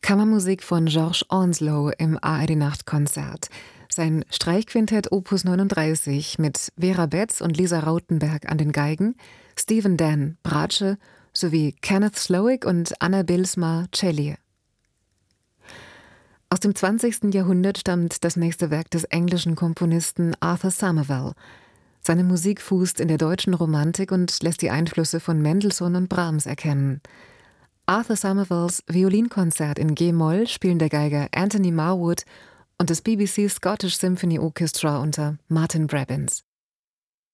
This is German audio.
Kammermusik von Georges Onslow im ARD-Nachtkonzert. Sein Streichquintett Opus 39 mit Vera Betz und Lisa Rautenberg an den Geigen, Stephen Dan Bratsche sowie Kenneth Slowick und Anna Bilsma Cellier. Aus dem 20. Jahrhundert stammt das nächste Werk des englischen Komponisten Arthur Summervell. Seine Musik fußt in der deutschen Romantik und lässt die Einflüsse von Mendelssohn und Brahms erkennen. Arthur Summervells Violinkonzert in G-Moll spielen der Geiger Anthony Marwood und das BBC Scottish Symphony Orchestra unter Martin Brabbins.